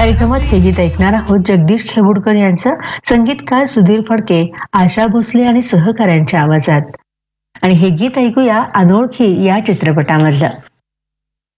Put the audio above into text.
कार्यक्रमात हे गीत ऐकणार आहोत जगदीश खेवुडकर यांचं, संगीतकार सुधीर फडके, आशा भोसले आणि सहकाऱ्यांच्या आवाजात. आणि हे गीत ऐकूया अनोळखी या चित्रपटामधलं.